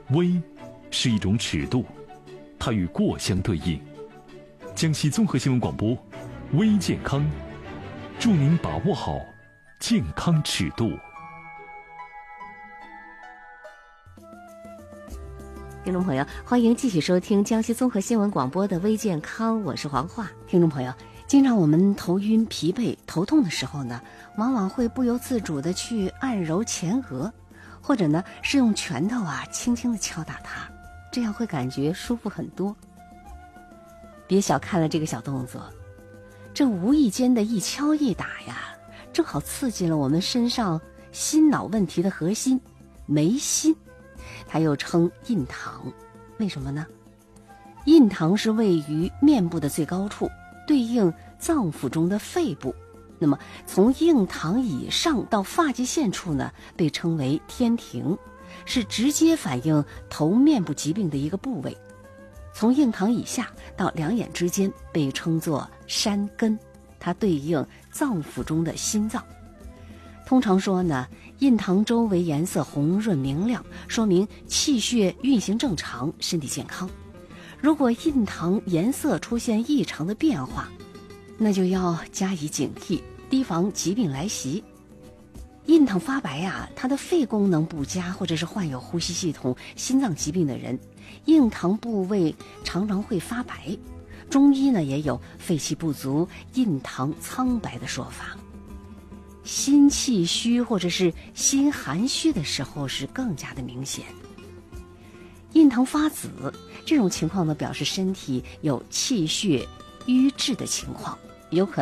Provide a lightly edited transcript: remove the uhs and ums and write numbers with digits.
微是一种尺度，它与过相对应。江西综合新闻广播，微健康，祝您把握好健康尺度。 听众朋友，欢迎继续收听江西综合新闻广播的微健康，我是黄华。听众朋友，经常我们头晕、疲惫、头痛的时候呢，往往会不由自主的去按揉前额，或者呢是用拳头轻轻的敲打它，这样会感觉舒服很多。别小看了这个小动作，这无意间的一敲一打正好刺激了我们身上心脑问题的核心眉心，它又称印堂。为什么呢？印堂是位于面部的最高处，对应脏腑中的肺部。那么从印堂以上到发际线处呢，被称为天庭，是直接反映头面部疾病的一个部位。从印堂以下到两眼之间被称作山根，它对应脏腑中的心脏。通常说呢，印堂周围颜色红润明亮，说明气血运行正常，身体健康。如果印堂颜色出现异常的变化，那就要加以警惕，提防疾病来袭。印堂发白它的肺功能不佳，或者是患有呼吸系统、心脏疾病的人，印堂部位常常会发白。中医呢也有肺气不足、印堂苍白的说法。心气虚或者是心寒虚的时候是更加的明显。印堂发紫这种情况呢，表示身体有气血瘀滞的情况，有可能